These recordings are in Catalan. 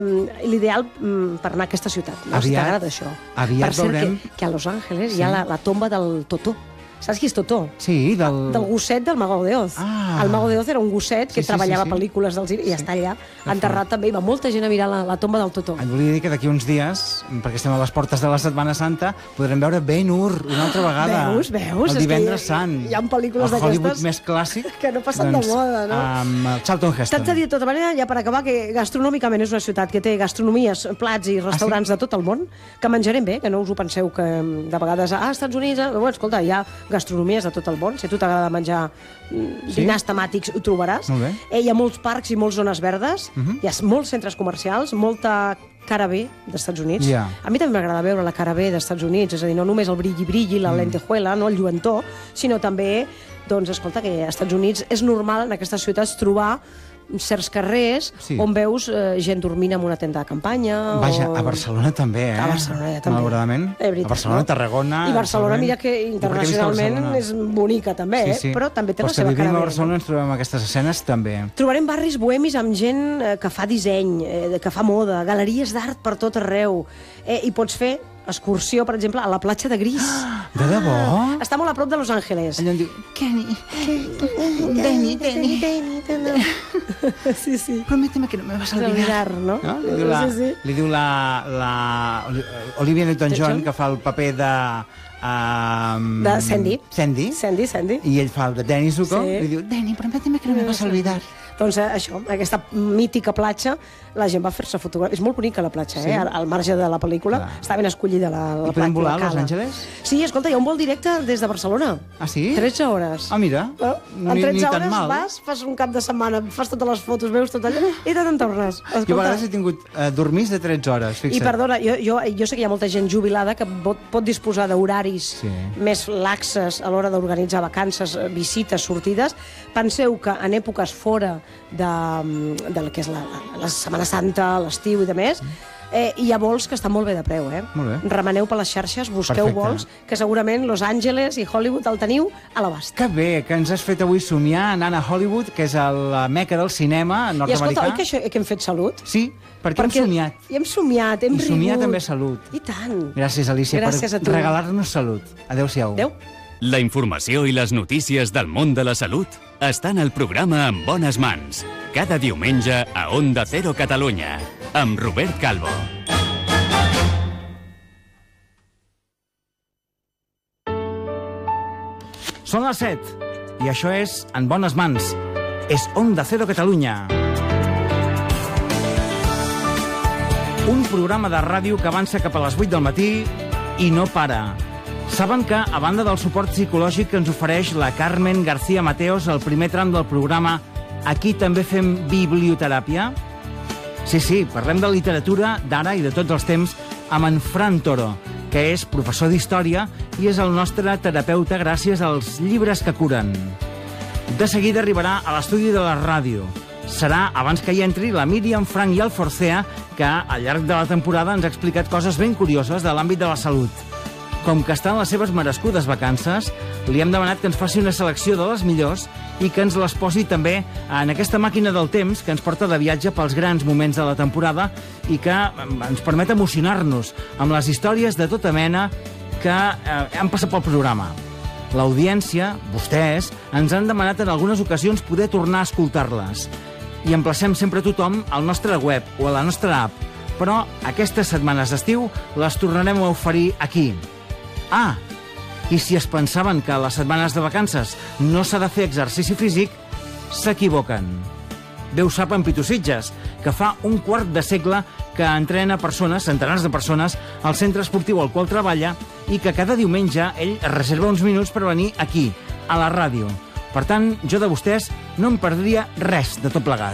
l'ideal per anar a aquesta ciutat. No? Si t'agrada això. Aviat veurem... que a Los Angeles hi ha la tomba del Totó. Saps qui és Totó? Sí, del gosset del Mago de Oz. El Mago de Oz era un gosset que treballava pel·lícules dels... i està allà, enterrat també. I va molta gent a mirar la tomba del Totó. Et volia dir que d'aquí uns dies, perquè estem a les portes de la Setmana Santa, podrem veure Ben-Hur una altra vegada. Veus? El divendres sant. Hi ha pel·lícules d'aquestes... El Hollywood més clàssic. Que no passen de moda, no? Amb Charlton Heston. T'haig de dir, de tota manera, ja per acabar, que gastronòmicament és una ciutat que té gastronomies, plats i restaurants de tot el món, que menjarem bé, que no us ho penseu que de vegades, Estats Units... Bueno, escolta, hi ha gastronomies de tot el món. Si a tu t'agrada menjar dinars temàtics, ho trobaràs. Hi ha molts parcs i moltes zones verdes, hi ha molts centres comercials, molta cara B d'Estats Units. A mi també m'agrada veure la cara B d'Estats Units, és a dir, no només el brilli-brilli, la lentejuela, no el lluentor, sinó també, doncs, escolta, que als Estats Units és normal en aquestes ciutats trobar certs carrers on veus gent dormint en una tenda de campanya. Vaja, a Barcelona també, A Barcelona també. Malauradament. A Barcelona, Tarragona... I Barcelona, mira que internacionalment és bonica també, però també té la seva cara bé. Però si vivim a Barcelona ens trobem aquestes escenes també. Trobarem barris bohemis amb gent que fa disseny, que fa moda, galeries d'art per tot arreu, i pots fer excursió, per exemple, a la platja de Gris. De debò? Està molt a prop de Los Angeles. Allà on diu... Denny. Sí. Prométeme que no me vas a olvidar. ¿no? Li diu la Olivia Newton-John, que fa el paper de Sandy. Sandy. I ell fa el de Denny Zuko. Li diu, Denny, prométeme que no me vas a olvidar. Doncs això, aquesta mítica platja, la gent va fer-se fotografies. És molt bonica la platja, al marge de la pel·lícula. Està ben escollida la platja. I podem volar a Los Angeles? Sí, escolta, hi ha un vol directe des de Barcelona. Ah, sí? 13 hores. Ah, mira. En 13 hores vas, fas un cap de setmana, fas totes les fotos, veus tot allà i te'n tornes. Jo a vegades he tingut dormís de 13 hores, fixa't. I perdona, jo sé que hi ha molta gent jubilada que pot disposar d'horaris més laxes a l'hora d'organitzar vacances, visites, sortides. Penseu que en èpoques fora del que és la Setmana Santa, l'estiu i de més, hi ha vols que estan molt bé de preu, Molt bé. Remeneu per les xarxes, busqueu vols, que segurament Los Angeles i Hollywood el teniu a l'abast. Que bé, que ens has fet avui somiar anant a Hollywood, que és la meca del cinema nord-americà. I escolta, oi que hem fet salut? Sí, perquè hem somiat. I hem somiat, hem rigut. I somiar també salut. I tant. Gràcies, Alicia, per regalar-nos salut. Adéu-siau. Adéu. La informació i les notícies del món de la salut estan al programa En Bones Mans, cada diumenge a Onda Cero Catalunya, amb Robert Calvo. Són les 7 i això és En Bones Mans. És Onda Cero Catalunya. Un programa de ràdio que avança cap a les 8 del matí i no para. Saben que, a banda del suport psicològic que ens ofereix la Carmen García Mateos al primer tram del programa, aquí també fem biblioteràpia? Sí, parlem de literatura d'ara i de tots els temps amb en Fran Toro, que és professor d'història i és el nostre terapeuta gràcies als llibres que curen. De seguida arribarà a l'estudi de la ràdio. Serà abans que hi entri la Míriam Frank i el Forcea, que al llarg de la temporada ens ha explicat coses ben curioses de l'àmbit de la salut. Com que està en les seves merescudes vacances, li hem demanat que ens faci una selecció de les millors i que ens les posi també en aquesta màquina del temps que ens porta de viatge pels grans moments de la temporada i que ens permet emocionar-nos amb les històries de tota mena que han passat pel programa. L'audiència, vostès, ens han demanat en algunes ocasions poder tornar a escoltar-les. I emplacem sempre tothom al nostre web o a la nostra app, però aquestes setmanes d'estiu les tornarem a oferir aquí. I si es pensaven que a les setmanes de vacances no s'ha de fer exercici físic, s'equivoquen. Bé ho sap en Pitu Sitges, que fa un quart de segle que entrena persones, centenars de persones, al centre esportiu al qual treballa i que cada diumenge ell es reserva uns minuts per venir aquí, a la ràdio. Per tant, jo de vostès no em perdria res de tot plegat.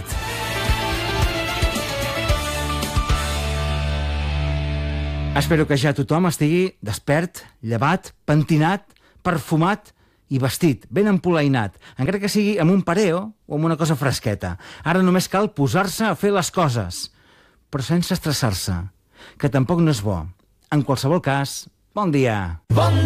Espero que ja tothom estigui despert, llevat, pentinat, perfumat i vestit, ben empolainat, encara que sigui amb un pareo o amb una cosa fresqueta. Ara només cal posar-se a fer les coses, però sense estressar-se, que tampoc no és bo. En qualsevol cas, bon dia. Bon dia!